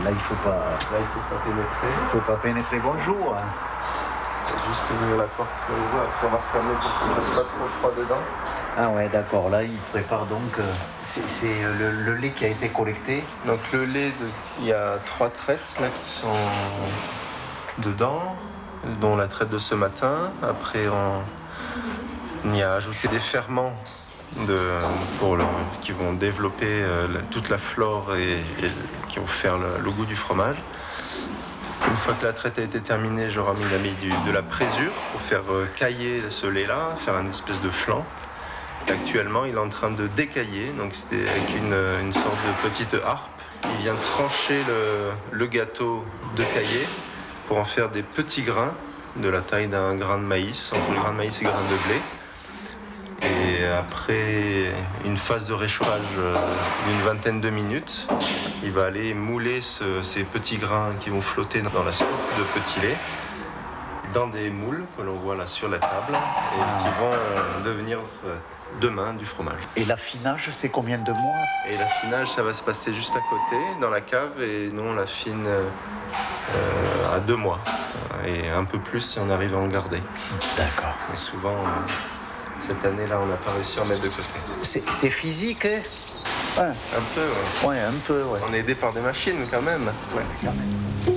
là, il faut pas. Là, il faut pas pénétrer. Il faut pas pénétrer. Bonjour. Juste ouvrir la porte sur le bois, après on va refermer pour qu'il ne fasse pas trop froid dedans. Ah ouais, d'accord. Là, il prépare donc. C'est le lait qui a été collecté. Donc le lait, il y a 3 traites là qui sont dedans, dont la traite de ce matin. Après, on y a ajouté des ferments qui vont développer toute la flore et qui vont faire le goût du fromage. Une fois que la traite a été terminée, j'aurai mis de la présure pour faire cailler ce lait-là, faire une espèce de flan. Actuellement, il est en train de décailler, donc c'est avec une sorte de petite harpe. Il vient trancher le gâteau de caillé pour en faire des petits grains de la taille d'un grain de maïs, entre le grain de maïs et le grain de blé. Et après une phase de réchauffage d'une vingtaine de minutes, il va aller mouler ces petits grains qui vont flotter dans la soupe de petit lait dans des moules que l'on voit là sur la table et qui vont devenir demain du fromage. Et l'affinage, c'est combien de mois? Et l'affinage, ça va se passer juste à côté, dans la cave, et nous on l'affine à 2 mois. Et un peu plus si on arrive à en garder. D'accord. Mais souvent, cette année-là, on n'a pas réussi à en mettre de côté. C'est physique, hein? Ouais. Un peu, ouais. Ouais, un peu, ouais. On est aidé par des machines quand même. Ouais, quand même.